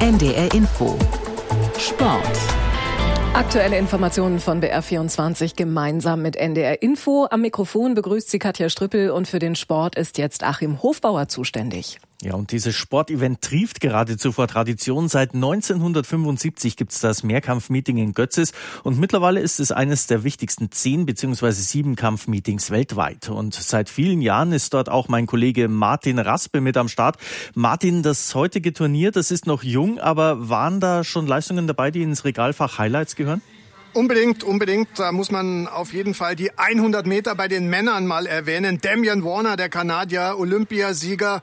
NDR Info. Sport. Aktuelle Informationen von BR24 gemeinsam mit NDR Info. Am Mikrofon begrüßt sie Katja Strüppel und für den Sport ist jetzt Achim Hofbauer zuständig. Ja, und dieses Sportevent trieft geradezu vor Tradition. Seit 1975 gibt's das Mehrkampfmeeting in Götzis und mittlerweile ist es eines der wichtigsten 10 bzw. 7 Kampfmeetings weltweit. Und seit vielen Jahren ist dort auch mein Kollege Martin Raspe mit am Start. Martin, das heutige Turnier, das ist noch jung, aber waren da schon Leistungen dabei, die ins Regalfach Highlights gehören? Unbedingt. Da muss man auf jeden Fall die 100 Meter bei den Männern mal erwähnen. Damian Warner, der Kanadier, Olympiasieger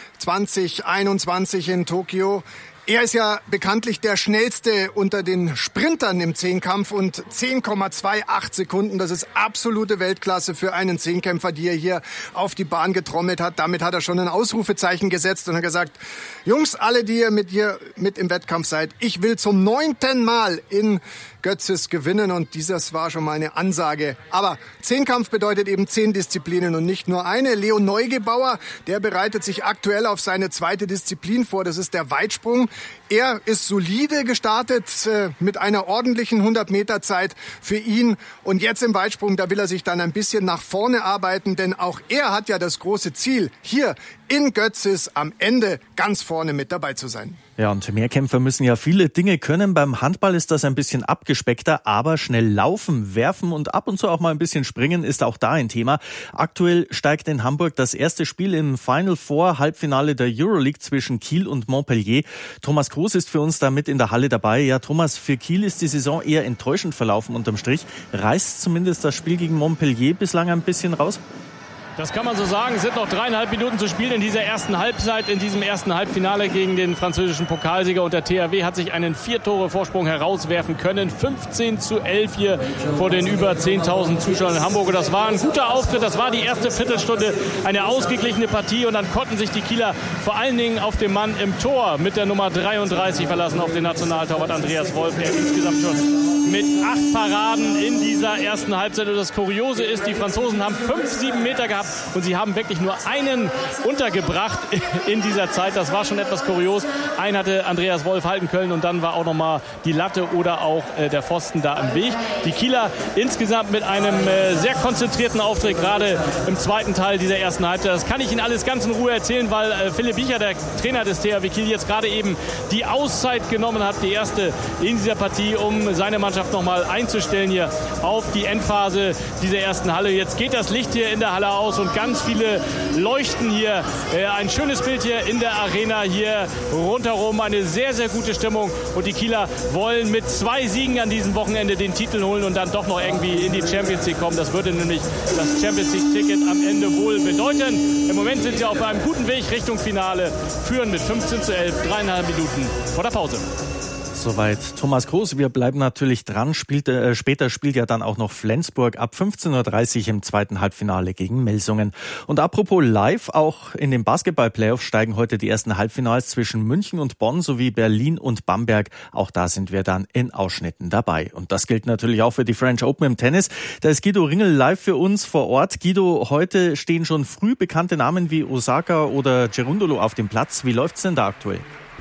2021 in Tokio. Er ist ja bekanntlich der schnellste unter den Sprintern im Zehnkampf und 10,28 Sekunden. Das ist absolute Weltklasse für einen Zehnkämpfer, die er hier auf die Bahn getrommelt hat. Damit hat er schon ein Ausrufezeichen gesetzt und hat gesagt, Jungs, alle, die ihr mit im Wettkampf seid, ich will zum 9. Mal in Götzis gewinnen und dieses war schon mal eine Ansage. Aber Zehnkampf bedeutet eben 10 Disziplinen und nicht nur eine. Leo Neugebauer, der bereitet sich aktuell auf seine zweite Disziplin vor, das ist der Weitsprung. Er ist solide gestartet mit einer ordentlichen 100-Meter-Zeit für ihn und jetzt im Weitsprung, da will er sich dann ein bisschen nach vorne arbeiten, denn auch er hat ja das große Ziel, hier in Götzis am Ende ganz vorne mit dabei zu sein. Ja, und Mehrkämpfer müssen ja viele Dinge können. Beim Handball ist das ein bisschen abgespeckter, aber schnell laufen, werfen und ab und zu auch mal ein bisschen springen ist auch da ein Thema. Aktuell steigt in Hamburg das erste Spiel im Final Four Halbfinale der Euroleague zwischen Kiel und Montpellier. Thomas Groß ist für uns da mit in der Halle dabei. Ja, Thomas, für Kiel ist die Saison eher enttäuschend verlaufen unterm Strich. Reißt zumindest das Spiel gegen Montpellier bislang ein bisschen raus? Das kann man so sagen. Es sind noch 3,5 Minuten zu spielen in dieser ersten Halbzeit, in diesem ersten Halbfinale gegen den französischen Pokalsieger. Und der THW hat sich einen 4-Tore-Vorsprung herauswerfen können. 15:11 hier vor den über 10.000 Zuschauern in Hamburg. Und das war ein guter Auftritt. Das war die erste Viertelstunde eine ausgeglichene Partie. Und dann konnten sich die Kieler vor allen Dingen auf den Mann im Tor mit der Nummer 33 verlassen, auf den Nationaltorwart Andreas Wolf, der insgesamt schon mit 8 Paraden in dieser ersten Halbzeit. Und das Kuriose ist, die Franzosen haben 5-7 Meter gehabt und sie haben wirklich nur einen untergebracht in dieser Zeit. Das war schon etwas kurios. Einen hatte Andreas Wolf halten können und dann war auch nochmal die Latte oder auch der Pfosten da im Weg. Die Kieler insgesamt mit einem sehr konzentrierten Auftritt, gerade im zweiten Teil dieser ersten Halbzeit. Das kann ich Ihnen alles ganz in Ruhe erzählen, weil Philipp Biecher, der Trainer des THW Kiel, jetzt gerade eben die Auszeit genommen hat, die erste in dieser Partie, um seine Mannschaft nochmal einzustellen hier auf die Endphase dieser ersten Halle. Jetzt geht das Licht hier in der Halle aus und ganz viele leuchten hier. Ein schönes Bild hier in der Arena, hier rundherum eine sehr, sehr gute Stimmung und die Kieler wollen mit 2 Siegen an diesem Wochenende den Titel holen und dann doch noch irgendwie in die Champions League kommen. Das würde nämlich das Champions League-Ticket am Ende wohl bedeuten. Im Moment sind sie auf einem guten Weg Richtung Finale, führen mit 15:11, 3,5 Minuten vor der Pause. Soweit Thomas Groß. Wir bleiben natürlich dran. Später spielt ja dann auch noch Flensburg ab 15:30 Uhr im zweiten Halbfinale gegen Melsungen. Und apropos live, auch in den Basketball-Playoffs steigen heute die ersten Halbfinals zwischen München und Bonn sowie Berlin und Bamberg. Auch da sind wir dann in Ausschnitten dabei. Und das gilt natürlich auch für die French Open im Tennis. Da ist Guido Ringel live für uns vor Ort. Guido, heute stehen schon früh bekannte Namen wie Osaka oder Cerundolo auf dem Platz. Wie läuft's denn da aktuell?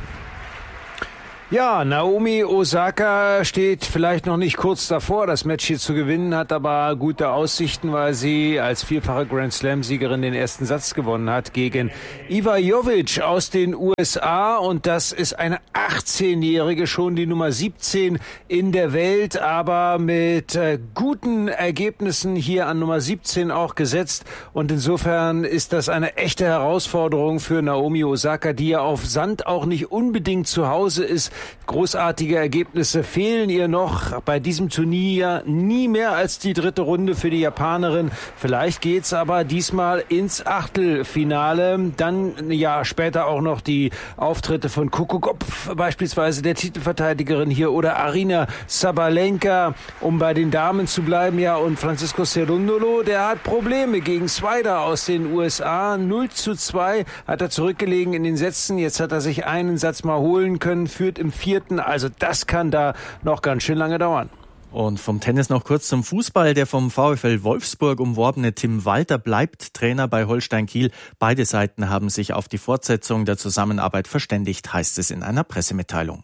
Ja, Naomi Osaka steht vielleicht noch nicht kurz davor, das Match hier zu gewinnen, hat aber gute Aussichten, weil sie als vierfache Grand Slam-Siegerin den ersten Satz gewonnen hat gegen Iva Jovic aus den USA. Und das ist eine 18-Jährige, schon die Nummer 17 in der Welt, aber mit guten Ergebnissen hier an Nummer 17 auch gesetzt. Und insofern ist das eine echte Herausforderung für Naomi Osaka, die ja auf Sand auch nicht unbedingt zu Hause ist. Großartige Ergebnisse fehlen ihr noch. Bei diesem Turnier nie mehr als die 3. Runde für die Japanerin. Vielleicht geht's aber diesmal ins Achtelfinale. Dann ja später auch noch die Auftritte von Kokokopf, beispielsweise der Titelverteidigerin hier, oder Arina Sabalenka, um bei den Damen zu bleiben. Ja, und Francisco Cerundolo, der hat Probleme gegen Swider aus den USA. 0:2 hat er zurückgelegen in den Sätzen. Jetzt hat er sich einen Satz mal holen können, führt im 4. Also das kann da noch ganz schön lange dauern. Und vom Tennis noch kurz zum Fußball. Der vom VfL Wolfsburg umworbene Tim Walter bleibt Trainer bei Holstein Kiel. Beide Seiten haben sich auf die Fortsetzung der Zusammenarbeit verständigt, heißt es in einer Pressemitteilung.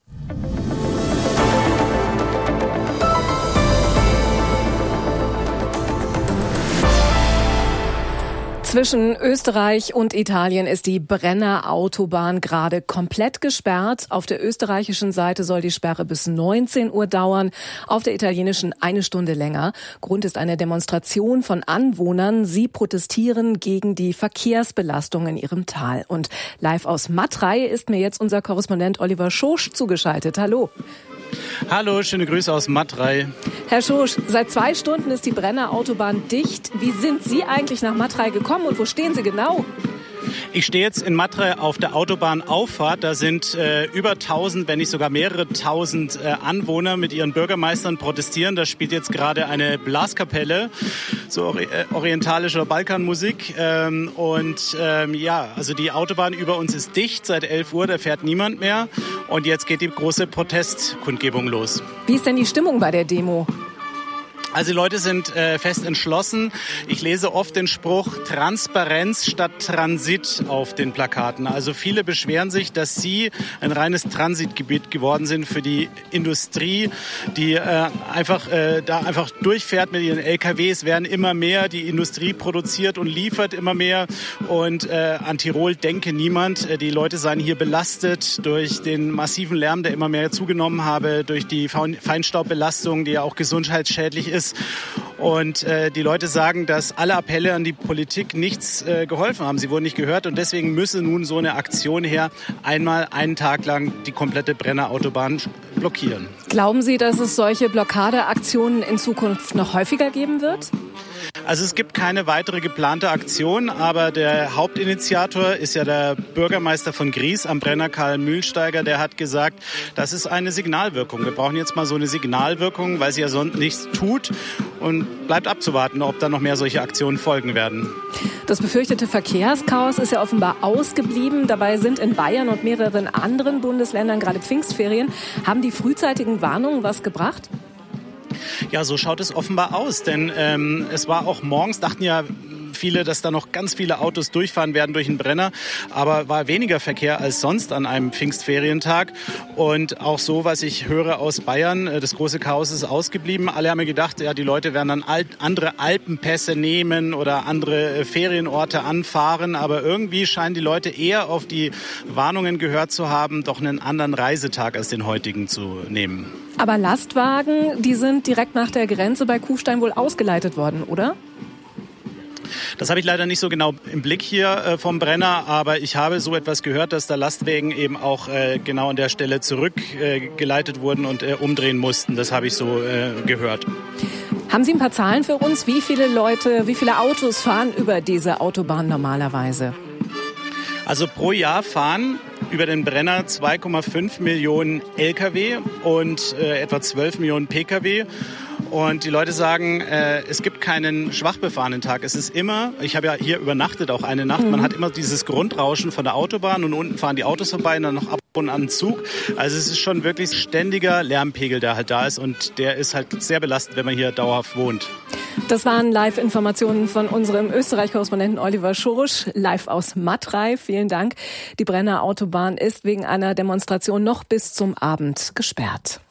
Zwischen Österreich und Italien ist die Brenner Autobahn gerade komplett gesperrt. Auf der österreichischen Seite soll die Sperre bis 19 Uhr dauern, auf der italienischen 1 Stunde länger. Grund ist eine Demonstration von Anwohnern. Sie protestieren gegen die Verkehrsbelastung in ihrem Tal. Und live aus Matrei ist mir jetzt unser Korrespondent Oliver Schosch zugeschaltet. Hallo. Hallo, schöne Grüße aus Matrei. Herr Schosch, seit 2 Stunden ist die Brenner Autobahn dicht. Wie sind Sie eigentlich nach Matrei gekommen und wo stehen Sie genau? Ich stehe jetzt in Matrei auf der Autobahnauffahrt. Da sind über 1000, wenn nicht sogar mehrere tausend Anwohner mit ihren Bürgermeistern protestieren. Da spielt jetzt gerade eine Blaskapelle, so orientalische Balkanmusik. Also die Autobahn über uns ist dicht seit 11 Uhr, da fährt niemand mehr. Und jetzt geht die große Protestkundgebung los. Wie ist denn die Stimmung bei der Demo? Also die Leute sind fest entschlossen. Ich lese oft den Spruch Transparenz statt Transit auf den Plakaten. Also viele beschweren sich, dass sie ein reines Transitgebiet geworden sind für die Industrie, die einfach durchfährt mit ihren LKWs, werden immer mehr. Die Industrie produziert und liefert immer mehr. Und an Tirol denke niemand. Die Leute seien hier belastet durch den massiven Lärm, der immer mehr zugenommen habe, durch die Feinstaubbelastung, die ja auch gesundheitsschädlich ist. Und die Leute sagen, dass alle Appelle an die Politik nichts geholfen haben. Sie wurden nicht gehört und deswegen müsse nun so eine Aktion her, einmal einen Tag lang die komplette Brenner Autobahn blockieren. Glauben Sie, dass es solche Blockadeaktionen in Zukunft noch häufiger geben wird? Also es gibt keine weitere geplante Aktion, aber der Hauptinitiator ist ja der Bürgermeister von Gries am Brenner, Karl Mühlsteiger. Der hat gesagt, das ist eine Signalwirkung. Wir brauchen jetzt mal so eine Signalwirkung, weil sie ja sonst nichts tut. Und bleibt abzuwarten, ob da noch mehr solche Aktionen folgen werden. Das befürchtete Verkehrschaos ist ja offenbar ausgeblieben. Dabei sind in Bayern und mehreren anderen Bundesländern gerade Pfingstferien. Haben die frühzeitigen Warnungen was gebracht? Ja, so schaut es offenbar aus, denn es war auch morgens, dachten ja viele, dass da noch ganz viele Autos durchfahren werden durch den Brenner, aber war weniger Verkehr als sonst an einem Pfingstferientag und auch so, was ich höre aus Bayern, das große Chaos ist ausgeblieben. Alle haben mir gedacht, ja, die Leute werden dann andere Alpenpässe nehmen oder andere Ferienorte anfahren, aber irgendwie scheinen die Leute eher auf die Warnungen gehört zu haben, doch einen anderen Reisetag als den heutigen zu nehmen. Aber Lastwagen, die sind direkt nach der Grenze bei Kufstein wohl ausgeleitet worden, oder? Das habe ich leider nicht so genau im Blick hier vom Brenner, aber ich habe so etwas gehört, dass da Lastwagen eben auch genau an der Stelle zurückgeleitet wurden und umdrehen mussten. Das habe ich so gehört. Haben Sie ein paar Zahlen für uns? Wie viele Autos fahren über diese Autobahn normalerweise? Also pro Jahr fahren über den Brenner 2,5 Millionen Lkw und etwa 12 Millionen Pkw. Und die Leute sagen, es gibt keinen schwach befahrenen Tag. Es ist immer, ich habe ja hier übernachtet auch eine Nacht, man hat immer dieses Grundrauschen von der Autobahn und unten fahren die Autos vorbei und dann noch ab und an Zug. Also es ist schon wirklich ständiger Lärmpegel, der halt da ist und der ist halt sehr belastend, wenn man hier dauerhaft wohnt. Das waren Live-Informationen von unserem Österreich-Korrespondenten Oliver Schosch, live aus Matrei. Vielen Dank. Die Brenner Autobahn ist wegen einer Demonstration noch bis zum Abend gesperrt.